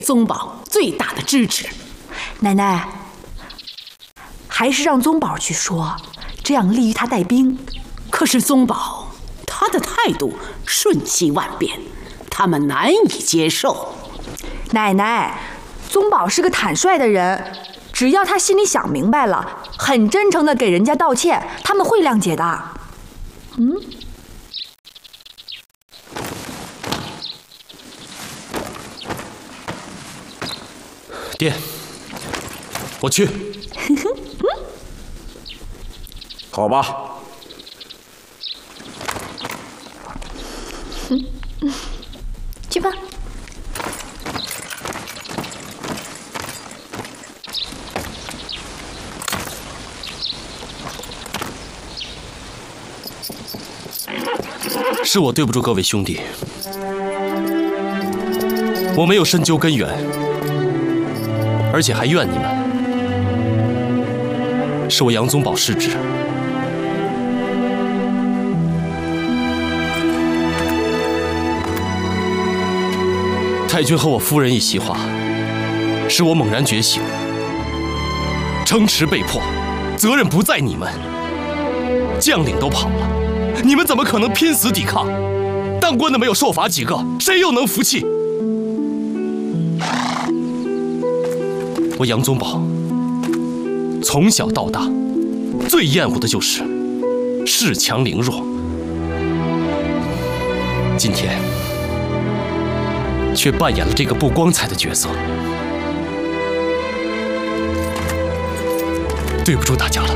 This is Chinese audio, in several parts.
宗保最大的支持。 奶奶，还是让宗保去说，这样利于他带兵。 可是宗保他的态度瞬息万变，他们难以接受。 奶奶，宗保是个坦率的人，只要他心里想明白了，很真诚地给人家道歉，他们会谅解的。 爹，我去。 好吧。 去吧。 是我对不住各位兄弟，我没有深究根源，而且还怨你们，是我杨宗保失职。太君和我夫人一席话，使我猛然觉醒。城池被破，责任不在你们，将领都跑了，你们怎么可能拼死抵抗？当官的没有受罚几个，谁又能服气？我杨宗保从小到大最厌恶的就是恃强凌弱，今天却扮演了这个不光彩的角色，对不住大家了。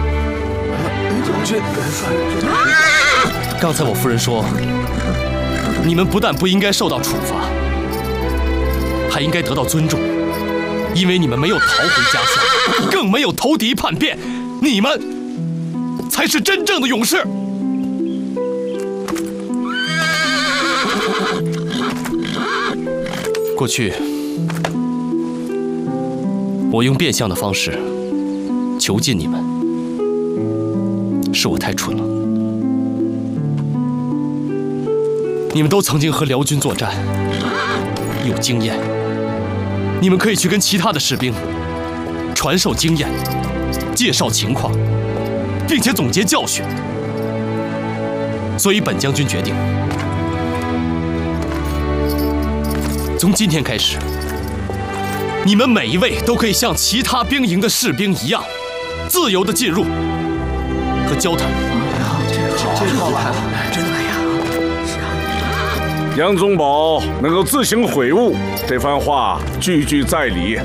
刚才我夫人说，你们不但不应该受到处罚，还应该得到尊重，因为你们没有逃回家乡，更没有投敌叛变，你们才是真正的勇士。过去，我用变相的方式囚禁你们，是我太蠢了。你们都曾经和辽军作战，有经验，你们可以去跟其他的士兵传授经验，介绍情况，并且总结教训。所以本将军决定，从今天开始，你们每一位都可以像其他兵营的士兵一样，自由地进入和交谈。 这好吧，真的呀。 杨宗保能够自行悔悟，这番话句句在理。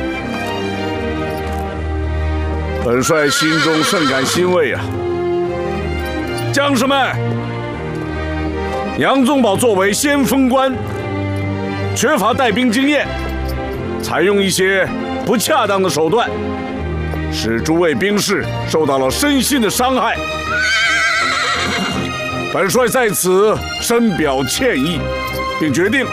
本帅心中甚感欣慰啊！将士们，杨宗保作为先锋官，缺乏带兵经验，采用一些不恰当的手段，使诸位兵士受到了身心的伤害。本帅在此深表歉意，并决定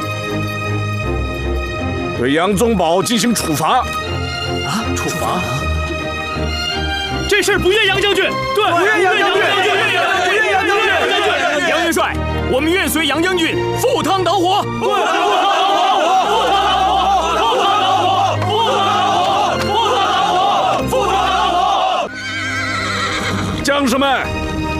对杨宗保进行处罚。 啊，处罚？ 这事儿不怨杨将军，对， 不怨杨将军， 不怨杨将军。 杨元帅，我们愿随杨将军赴汤蹈火。 将士们，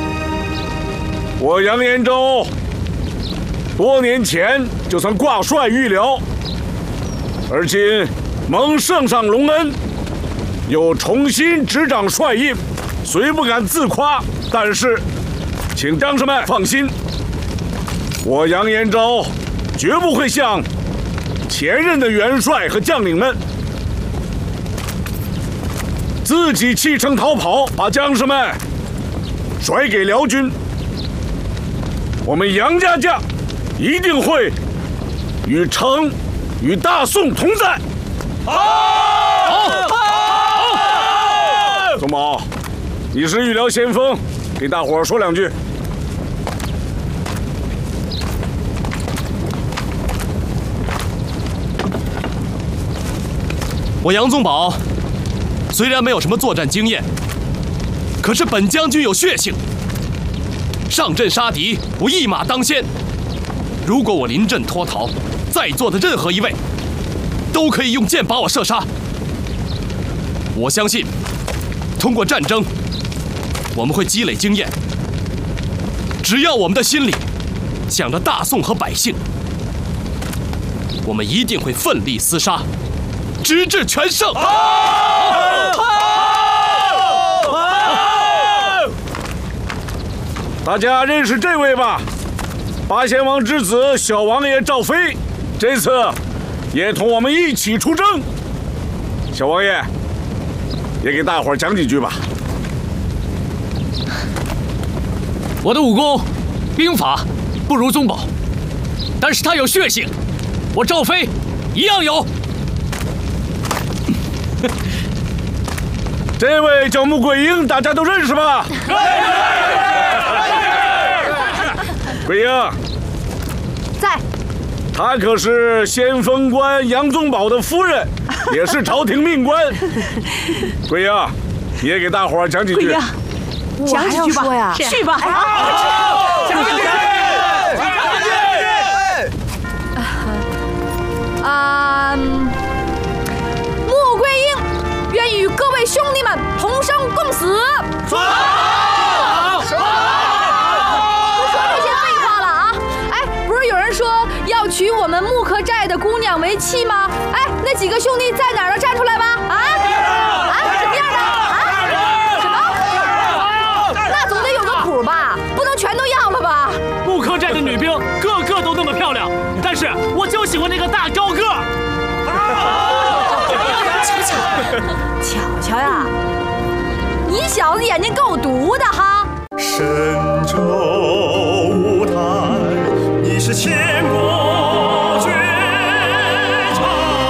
我杨延昭多年前就曾挂帅御辽，而今蒙圣上隆恩，又重新执掌帅印，虽不敢自夸，但是请将士们放心，我杨延昭绝不会像前任的元帅和将领们自己弃城逃跑，把将士们甩给辽军。我们杨家将一定会与城与大宋同在。好！宗保，你是御辽先锋，给大伙儿说两句。 我杨宗保虽然没有什么作战经验，可是本将军有血性，上阵杀敌，我一马当先。如果我临阵脱逃，在座的任何一位都可以用箭把我射杀。我相信，通过战争，我们会积累经验。只要我们的心里想着大宋和百姓，我们一定会奋力厮杀，直至全胜。 大家认识这位吧？八贤王之子小王爷赵飞，这次也同我们一起出征。小王爷，也给大伙儿讲几句吧。 我的武功、兵法不如宗保，但是他有血性，我赵飞一样有。 这位叫穆桂英，大家都认识吧？桂英在。 她可是先锋官杨宗保的夫人，也是朝廷命官。桂英，你也给大伙儿讲几句。 讲几句吧呀？ 去吧。 讲几句。 穆桂英愿与各位兄弟们同生共死。说这些废话了啊！哎，不是有人说要娶我们木柯寨的姑娘为妻吗？哎，那几个兄弟在哪儿呢？站出来吧！什么样的？什么？那总得有个谱吧，不能全都要了吧？ 木柯寨的女兵个个都那么漂亮，但是我就喜欢那个大高个。 巧巧呀，你小子眼睛够毒的哈！ 神州舞台，你是千古绝唱。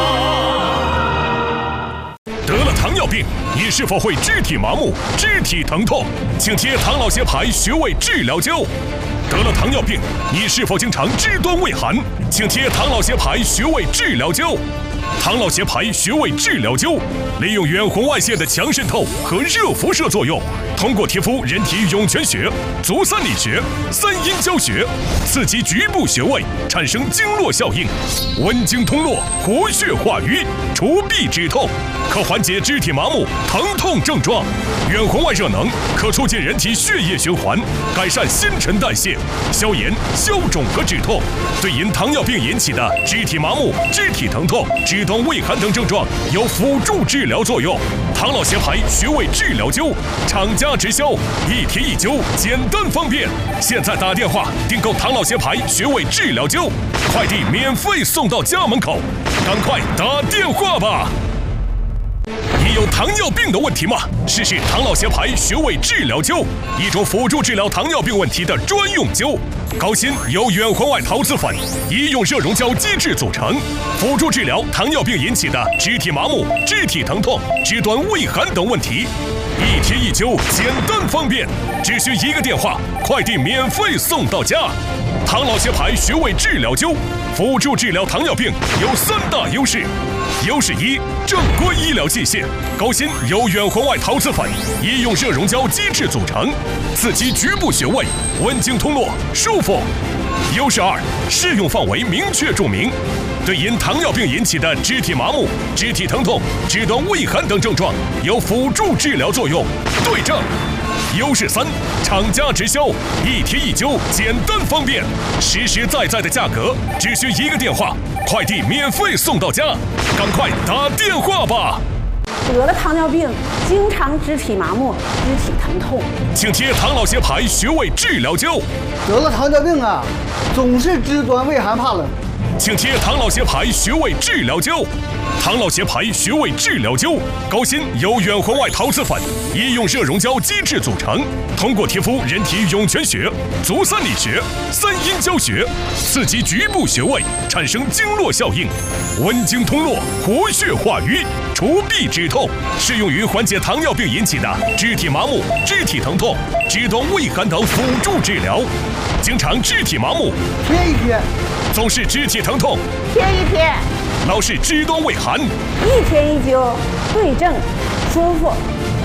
得了糖尿病，你是否会肢体麻木、肢体疼痛？请贴唐老协牌穴位治疗灸。得了糖尿病，你是否经常肢端畏寒？请贴唐老协牌穴位治疗灸。唐老协牌穴位治疗灸，利用远红外线的强渗透和热辐射作用，通过贴敷人体涌泉穴、足三里穴、三阴交穴，刺激局部穴位，产生经络效应，温经通络，活血化瘀，除痹止痛，可缓解肢体麻木、疼痛症状。远红外热能可促进人体血液循环，改善新陈代谢，消炎、消肿和止痛，对因糖尿病引起的肢体麻木、肢体疼痛、肢端畏寒等症状有辅助治疗作用。唐老协牌穴位治疗灸，厂家直销，一贴一灸，简单方便。现在打电话订购唐老协牌穴位治疗灸，快递免费送到家门口，赶快打电话吧！你有糖尿病的问题吗？试试唐老协牌穴位治疗灸，一种辅助治疗糖尿病问题的专用灸。高锌由远环外陶瓷粉、医用热熔胶基质组成，辅助治疗糖尿病引起的肢体麻木、肢体疼痛、肢端畏寒等问题。一贴一灸，简单方便，只需一个电话，快递免费送到家。唐老协牌穴位治疗灸，辅助治疗糖尿病有3大优势。优势1，正规医疗器械，高锌由远红外陶瓷粉、医用热熔胶基质组成，刺激局部穴位，温经通络，舒服。优势2，适用范围明确注明，对因糖尿病引起的肢体麻木、肢体疼痛、肢端畏寒等症状有辅助治疗作用。对症。优势3，厂家直销，一贴一灸，简单方便，实实在在的价格，只需一个电话，快递免费送到家，赶快打电话吧！ 得了糖尿病，经常肢体麻木、肢体疼痛， 请贴唐老协牌穴位治疗灸。 得了糖尿病啊，总是肢端畏寒怕冷， 请贴唐老协牌穴位治疗灸。唐老协牌穴位治疗灸，高锌由远环外陶瓷粉、医用热熔胶基质组成，通过贴敷人体涌泉穴、足三里穴、三阴交穴，刺激局部穴位，产生经络效应，温经通络，活血化瘀，除痹止痛，适用于缓解糖尿病引起的肢体麻木、肢体疼痛、肢端畏寒等辅助治疗。经常肢体麻木， 贴一贴； 总是肢体疼痛， 贴一贴； 老是肢端畏寒， 一贴一灸，对症舒服。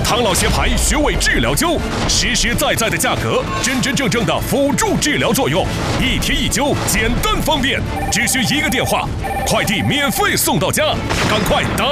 唐老协牌穴位治疗灸，实实在在的价格，真真正正的辅助治疗作用，一贴一灸，简单方便，只需1个电话，快递免费送到家，赶快打